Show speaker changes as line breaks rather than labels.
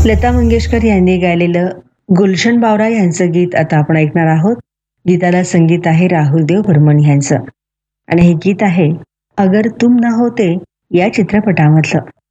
लता मंगेशकर यांनी गायलेलं गुलशन बावरा यांचं गीत आता आपण ऐकणार आहोत. गीताला संगीत आहे राहुल देव बर्मन यांचं आणि हे गीत आहे अगर तुम ना होते या चित्रपटामधलं.